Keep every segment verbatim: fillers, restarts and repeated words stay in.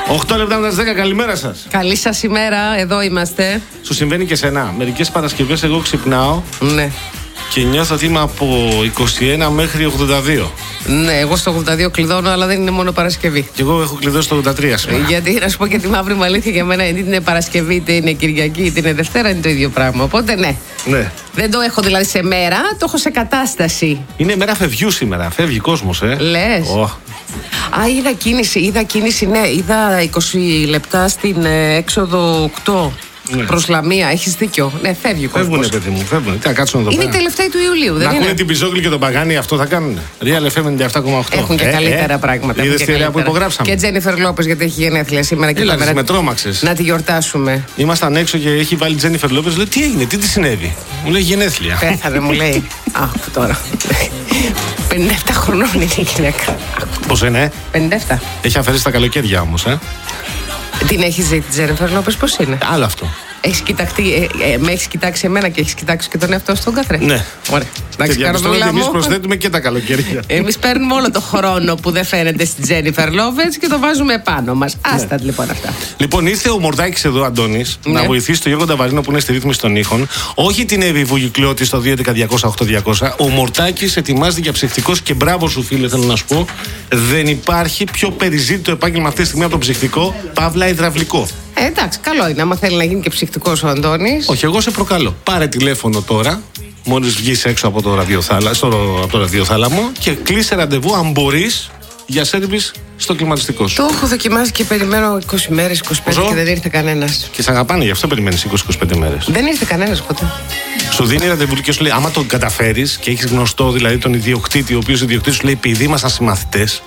οκτώ λεπτά μετά τις δέκα, καλημέρα σας. Καλή σας ημέρα, εδώ είμαστε. Σου συμβαίνει και σένα. Μερικές Παρασκευές εγώ ξυπνάω. Ναι. Και νιώθω ότι είμαι από είκοσι ένα μέχρι ογδόντα δύο. Ναι, εγώ στο ογδόντα δύο κλειδώνω, αλλά δεν είναι μόνο Παρασκευή. Και εγώ έχω κλειδώσει στο ογδόντα τρία σήμερα. Γιατί να σου πω και τη μαύρη μου αλήθεια, για μένα είτε είναι Παρασκευή, είτε είναι Κυριακή, είτε είναι Δευτέρα, είναι το ίδιο πράγμα. Οπότε ναι. Ναι. Δεν το έχω δηλαδή σε μέρα, το έχω σε κατάσταση. Είναι μέρα φευγιού σήμερα. Φεύγει κόσμος, ε. Λες. Oh. Α, είδα κίνηση, είδα κίνηση, ναι. Είδα είκοσι λεπτά στην ε, έξοδο οκτώ. Ναι. Προς Λαμία, έχεις δίκιο. Ναι, φεύγει ο κόσμος. Φεύγουνε, παιδί μου, φεύγουνε. Τι να κάτσουν εδώ είναι πέρα. η τελευταία του Ιουλίου, δεν να είναι. ακούνε την Πιζόγλη και τον Παγάνη, αυτό θα κάνουνε. Real εφ εμ ενενήντα επτά κόμμα οκτώ. Έχουν και ε, καλύτερα ε, πράγματα. Είδες τη ρέα που υπογράψαμε. Και Τζένιφερ Λόπες, γιατί έχει γενέθλια σήμερα και Έλα, σήμερα. με τρόμαξες. Να τη γιορτάσουμε. Ήμασταν έξω και έχει βάλει Τζένιφερ Λόπες. Λέω τι έγινε, τι τη συνέβη. Μου λέει γενέθλια. Πέθανε, μου λέει. Αχ, τώρα. πενήντα επτά χρονών είναι η γυναίκα. Πώς είναι, πενήντα επτά. Έχει αφαιρέσει τα καλοκαίρια όμως, ε. Την έχει δει τη Τζένιφερ Λόπες, πώς είναι. Άλλο αυτό. Έχεις κοιταχτεί, ε, ε, με έχεις κοιτάξει εμένα και έχεις κοιτάξει και τον εαυτό στον καθρέ. Ναι. Ωραία. Εντάξει, διαπιστώνω ότι εμείς προσθέτουμε και τα καλοκαίρια. Εμείς παίρνουμε όλο το χρόνο που δεν φαίνεται στην Τζένιφερ Λόπες και το βάζουμε πάνω μας. Άστα ναι. λοιπόν αυτά. Λοιπόν, ήρθε ο Μορδάκης εδώ, Αντώνης, ναι. να βοηθήσει τον Γιώργο Νταβαρίνο που είναι στη ρύθμιση των ήχων. Όχι την Εύη Βουγιουκλιώτη στο δύο έντεκα διακόσια οκτώ διακόσια. Ο Μορδάκης ετοιμάζεται για ψυχτικός και μπράβο σου, φίλε, θέλω να σου πω. Δεν υπάρχει πιο περιζήτητο επάγγελμα αυτή τη στιγμή από το ψυχτικό, παύλα υδραυλικό. Ε, εντάξει, καλό είναι. Άμα θέλει να γίνει και ψυχτικός ο Αντώνης. Όχι, εγώ σε προκαλώ. Πάρε τηλέφωνο τώρα, μόλις βγεις έξω από το ραδιοθάλαμο, στο, από το ραδιοθάλαμο και κλείσε ραντεβού, αν μπορείς, για σέρβις στο κλιματιστικό σου. Το έχω δοκιμάσει και περιμένω είκοσι μέρες, είκοσι πέντε Πόσο? Και δεν ήρθε κανένας. Και σε αγαπάνε, γι' αυτό περιμένεις είκοσι με είκοσι πέντε μέρες. Δεν ήρθε κανένας ποτέ. Σου δίνει ραντεβού και σου λέει: άμα τον καταφέρεις και έχεις γνωστό δηλαδή τον ιδιοκτήτη, ο οποίος ιδιοκτήτης σου λέει: επειδή ήμασταν συμμαθητές,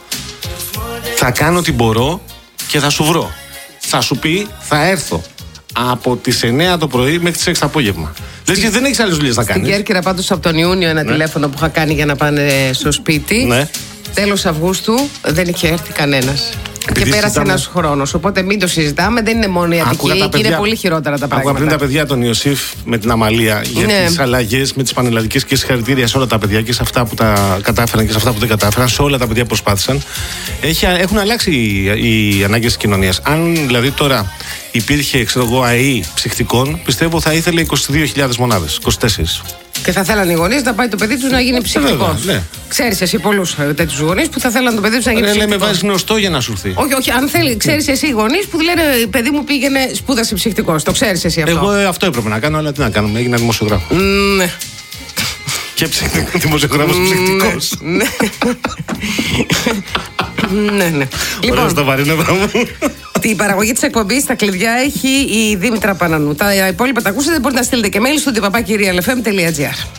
θα κάνω ό,τι μπορώ και θα σου βρω. Θα σου πει, θα έρθω από τις εννιά το πρωί μέχρι τις έξι το απόγευμα. Λες και δεν έχεις άλλες δουλειές να κάνεις. Στην Κέρκυρα πάντως από τον Ιούνιο ένα ναι. τηλέφωνο που είχα κάνει για να πάνε στο σπίτι. Ναι. Τέλος Αυγούστου δεν είχε έρθει κανένας. Επειδή και πέρασε ένας χρόνος. Οπότε μην το συζητάμε, δεν είναι μόνο η Αττική και είναι πολύ χειρότερα τα πράγματα. Άκουγα πριν τα παιδιά τον Ιωσήφ με την Αμαλία για ναι. τις αλλαγές με τις πανελλαδικές και συγχαρητήρια σε όλα τα παιδιά και σε αυτά που τα κατάφεραν και σε αυτά που δεν κατάφεραν, σε όλα τα παιδιά που προσπάθησαν. Έχει, έχουν αλλάξει οι, οι ανάγκες της κοινωνίας. Αν δηλαδή τώρα υπήρχε, ξέρω εγώ, ΑΕΗ ψυχτικών, πιστεύω θα ήθελε είκοσι δύο χιλιάδες μονάδες, είκοσι τέσσερις. Και θα θέλαν οι γονείς να πάει το παιδί τους να γίνει ψυχτικός. Ναι. Ξέρεις εσύ πολλούς τέτοιους γονείς που θα θέλαν το παιδί τους να γίνει ψυχτικός. Ναι, με βάζεις γνωστό για να σου έρθει. Όχι, όχι, αν θέλει, ξέρεις εσύ γονείς που λένε παιδί μου πήγαινε σπούδασε ψυχτικός. Το ξέρεις εσύ αυτό. Εγώ ε, αυτό έπρεπε να κάνω, αλλά τι να κάνουμε, έγινα δημοσιογράφο. Ναι. Και ψυχτικό, δημοσιογράφος ψυχτικός. Ναι. Ναι, ναι. Λοιπόν, στο βαρύνο μου. Την παραγωγή της εκπομπής στα κλειδιά έχει η Δήμητρα Πανανού. Τα υπόλοιπα τα ακούσατε, μπορείτε να στείλετε και mail στο τυπαπάκι real f m dot g r.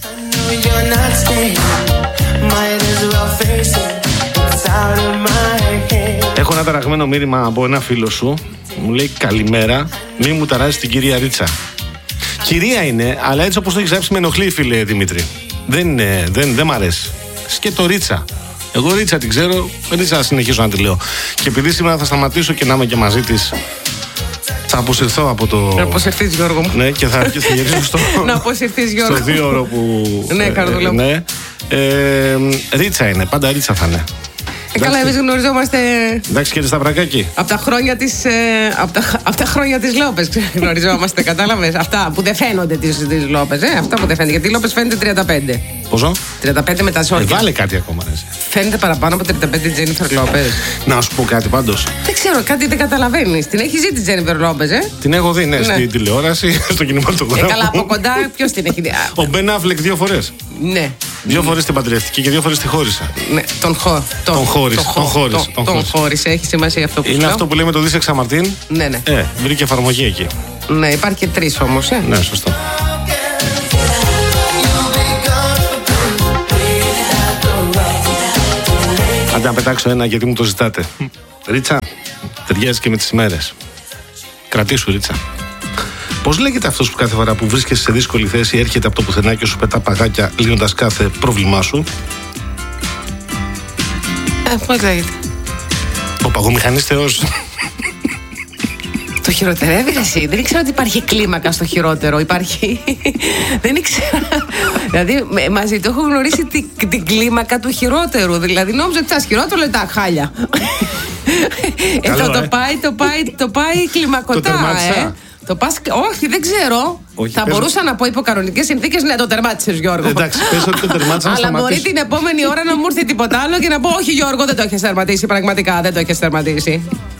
Έχω ένα ταραγμένο μήνυμα από ένα φίλο σου. Μου λέει καλημέρα, μη μου ταράζεις την κυρία Ρίτσα. Κυρία είναι, αλλά έτσι όπως το έχεις γράψει με ενοχλεί, φίλε Δημήτρη. Δεν είναι, δεν, δεν μ' αρέσει. Σκέτο Ρίτσα. Εγώ Ρίτσα την ξέρω, Ρίτσα θα συνεχίσω να τη λέω. Και επειδή σήμερα θα σταματήσω και να είμαι και μαζί της, θα αποσυρθώ από το. Να αποσυρθείς, Γιώργο μου. Ναι, και θα, θα γυρίσω στο. Να αποσυρθείς, Γιώργο. Στο δύο ώρο που. Ναι, Καρδούλα. Ναι. Ε, Ρίτσα είναι, πάντα Ρίτσα θα είναι. Ε, καλά, εμείς γνωριζόμαστε. Εντάξει, κύριε Σταυρακάκη. Από τα χρόνια της, ε, από τα, από τα χρόνια της Λόπες γνωριζόμαστε, κατάλαβες. Αυτά που δεν φαίνονται της, της Λόπες, ε, αυτά που δεν φαίνονται. Γιατί η Λόπες φαίνεται τριάντα πέντε. Πόσο? τριάντα πέντε με τα σόρια. Ε, βάλε κάτι ακόμα, εσύ. Φαίνεται παραπάνω από τριάντα πέντε η Τζένιφερ Λόπες. Να σου πω κάτι πάντως. Δεν ξέρω, κάτι δεν καταλαβαίνεις. Την έχει ζήσει τη Τζένιφερ Λόπες, ε. Την έχω δει, ναι, ναι. Στην τηλεόραση, στο κινηματογράφο. Ε, καλά, από κοντά, ποιος την έχει δει. Ο Μπεν Αφλεκ δύο φορές. Ναι. Δύο φορές την παντρεύτηκε και δύο φορές τη χώρισα. Ναι, τον χώ. Τον χώρισε. Τον χώρισε. Τον χώρισε, έχει σημασία αυτό που είναι λέω. αυτό που λέμε το Δίσεξ Αμαρτίν. Ναι, ναι. Ε, βρήκε εφαρμογή εκεί. Ναι, υπάρχει και τρεις όμως, ε. Ναι, σωστό. Άντε να πετάξω ένα γιατί μου το ζητάτε. Ρίτσα, ταιριάζει και με τις ημέρες. Κρατήσου, Ρίτσα. Πώς λέγεται αυτός που κάθε φορά που βρίσκεσαι σε δύσκολη θέση έρχεται από το πουθενά και σου πετά παγάκια λύνοντας κάθε πρόβλημά σου? Ε, πώς λέγεται? Ο παγομηχανής θεός. Το χειροτερεύει εσύ. Δεν ήξερα ότι υπάρχει κλίμακα στο χειρότερο. Υπάρχει. Δεν ήξερα. Δηλαδή μαζί του έχω γνωρίσει την, την κλίμακα του χειρότερου. Δηλαδή νόμιζα ότι θα χειρότερο, λέει τα χάλια. Εδώ το πάει, το πάει, το πάει κλιμακωτά. ε. Το πας... Όχι, δεν ξέρω. Όχι, θα πες... μπορούσα να πω υπό κανονικές συνθήκες, ναι, το τερμάτισες, Γιώργο. Εντάξει, πες ότι το τερμάτισα. Αλλά μπορεί την επόμενη ώρα να μου έρθει τίποτα άλλο και να πω, όχι, Γιώργο, δεν το έχεις τερματίσει. Πραγματικά δεν το έχεις τερματίσει.